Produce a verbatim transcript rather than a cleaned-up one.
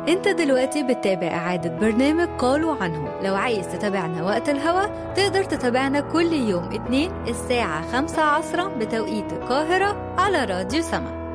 انت دلوقتي بتتابع إعادة برنامج قالوا عنه. لو عايز تتابعنا وقت الهوا تقدر تتابعنا كل يوم اتنين الساعة خمسة عصرا بتوقيت القاهرة على راديو سما.